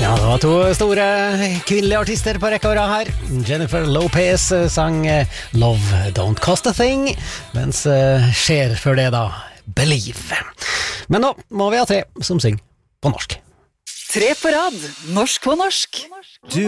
Ja, det var to store kvinnelige artister på rekka her. Jennifer Lopez sang Love Don't Cost a Thing, mens Cher før det da Believe. Men nå må vi ha tre som synger på norsk. Tre på rad, norsk på norsk. Du